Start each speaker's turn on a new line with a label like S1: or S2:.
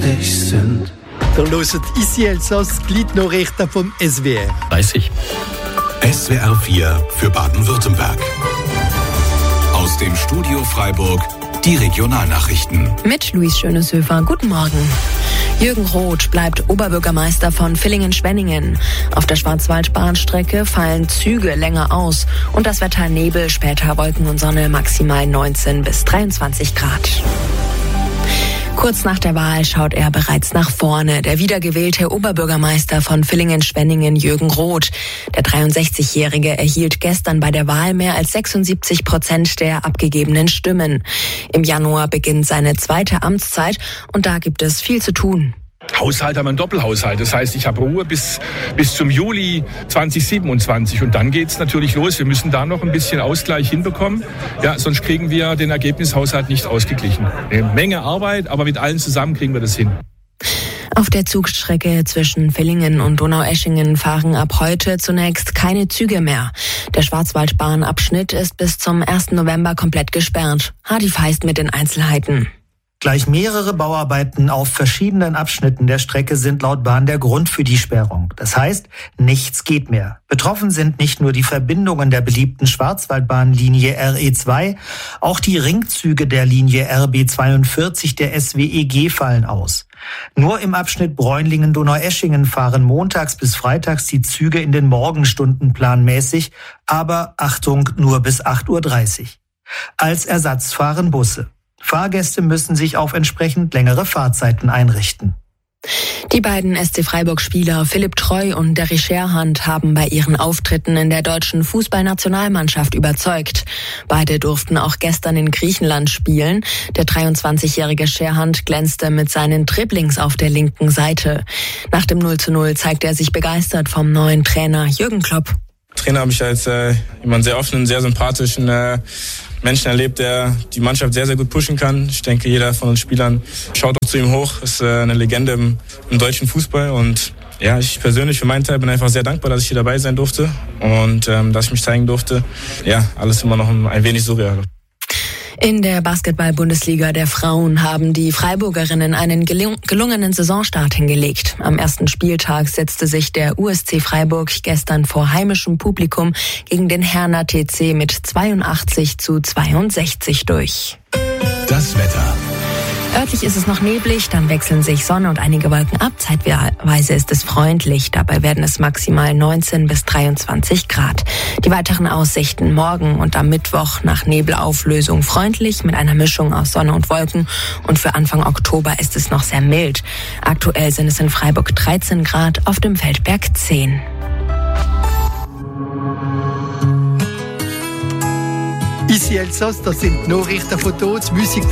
S1: ich sind.
S2: Der hört Ici Elsass, Gliednachrichten vom SWR.
S3: 30.
S4: SWR 4 für Baden-Württemberg. Aus dem Studio Freiburg die Regionalnachrichten.
S5: Mit Luis Schöneshöfer. Guten Morgen. Jürgen Roth bleibt Oberbürgermeister von Villingen-Schwenningen. Auf der Schwarzwaldbahnstrecke fallen Züge länger aus und das Wetter Nebel, später Wolken und Sonne, maximal 19 bis 23 Grad. Kurz nach der Wahl schaut er bereits nach vorne. Der wiedergewählte Oberbürgermeister von Villingen-Schwenningen, Jürgen Roth. Der 63-Jährige erhielt gestern bei der Wahl mehr als 76% der abgegebenen Stimmen. Im Januar beginnt seine zweite Amtszeit und da gibt es viel zu tun.
S6: Haushalt haben wir einen Doppelhaushalt. Das heißt, ich habe Ruhe bis zum Juli 2027. Und dann geht's natürlich los. Wir müssen da noch ein bisschen Ausgleich hinbekommen. Ja, sonst kriegen wir den Ergebnishaushalt nicht ausgeglichen. Eine Menge Arbeit, aber mit allen zusammen kriegen wir das hin.
S5: Auf der Zugstrecke zwischen Villingen und Donaueschingen fahren ab heute zunächst keine Züge mehr. Der Schwarzwaldbahnabschnitt ist bis zum 1. November komplett gesperrt. Hadi Feist mit den Einzelheiten.
S7: Gleich mehrere Bauarbeiten auf verschiedenen Abschnitten der Strecke sind laut Bahn der Grund für die Sperrung. Das heißt, nichts geht mehr. Betroffen sind nicht nur die Verbindungen der beliebten Schwarzwaldbahnlinie RE2, auch die Ringzüge der Linie RB42 der SWEG fallen aus. Nur im Abschnitt Bräunlingen-Donaueschingen fahren montags bis freitags die Züge in den Morgenstunden planmäßig, aber Achtung, nur bis 8.30 Uhr. Als Ersatz fahren Busse. Fahrgäste müssen sich auf entsprechend längere Fahrzeiten einrichten.
S5: Die beiden SC Freiburg-Spieler Philipp Treu und Derry Scherhand haben bei ihren Auftritten in der deutschen Fußballnationalmannschaft überzeugt. Beide durften auch gestern in Griechenland spielen. Der 23-jährige Scherhand glänzte mit seinen Dribblings auf der linken Seite. Nach dem 0:0 zeigte er sich begeistert vom neuen Trainer Jürgen Klopp.
S8: Trainer habe ich als jemand sehr offenen, sehr sympathischen Menschen erlebt, der die Mannschaft sehr, sehr gut pushen kann. Ich denke, jeder von uns Spielern schaut auch zu ihm hoch. Ist eine Legende im deutschen Fußball. Und ja, ich persönlich für meinen Teil bin einfach sehr dankbar, dass ich hier dabei sein durfte und dass ich mich zeigen durfte. Ja, alles immer noch ein wenig surreal.
S5: In der Basketball-Bundesliga der Frauen haben die Freiburgerinnen einen gelungenen Saisonstart hingelegt. Am ersten Spieltag setzte sich der USC Freiburg gestern vor heimischem Publikum gegen den Herner TC mit 82:62 durch.
S4: Das Wetter.
S5: Örtlich ist es noch neblig, dann wechseln sich Sonne und einige Wolken ab. Zeitweise ist es freundlich, dabei werden es maximal 19 bis 23 Grad. Die weiteren Aussichten: morgen und am Mittwoch nach Nebelauflösung freundlich mit einer Mischung aus Sonne und Wolken. Und für Anfang Oktober ist es noch sehr mild. Aktuell sind es in Freiburg 13 Grad, auf dem Feldberg 10.
S2: Ici Elsass, das sind Nachrichten von dort, Musik